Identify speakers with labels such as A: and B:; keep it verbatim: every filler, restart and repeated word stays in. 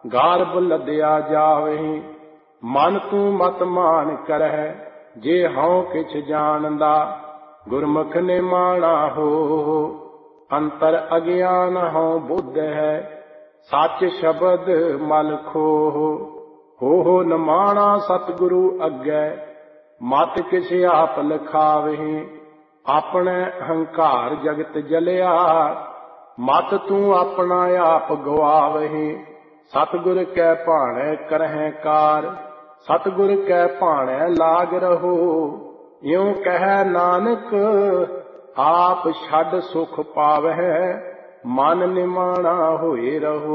A: ਗਾਰਬ ਲੱਦਿਆ ਜਾਵਹੀਂ। ਮਨ ਤੂੰ ਮਤ ਮਾਨ ਕਰਹਿ, ਜੇ ਹਉ ਕਿਛ ਜਾਣਦਾ ਗੁਰਮੁਖ ਨੇ ਮਾਣਾ ਹੋ। ਅੰਤਰ ਅਗਿਆਨ ਹਉ ਬੁੱਧ ਹੈ, ਸੱਚ ਸ਼ਬਦ ਮਲ ਖੋਹ। ਹੋ ਹੋ ਨਮਾਣਾ ਸਤਿਗੁਰੂ ਅੱਗੇ, ਮਤ ਕਿਛ ਆਪ ਲਖਾਵਹੀਂ। ਆਪਣੇ ਹੰਕਾਰ ਜਗਤ ਜਲਿਆ, ਮਤ ਤੂੰ ਆਪਣਾ ਆਪ ਗਵਾਵਹੀਂ। ਸਤਿਗੁਰ ਕੈ ਭਾਣੈ ਕਰਹਿ ਕਾਰ, ਸਤਿਗੁਰ ਕੈ ਭਾਣੈ ਲਾਗ ਰਹੋ। ਇਉ ਕਹਿ ਨਾਨਕ ਆਪ ਛੱਡ ਸੁਖ ਪਾਵਹਿ, ਮਨ ਨਿਮਾਣਾ ਹੋਏ ਰਹੋ।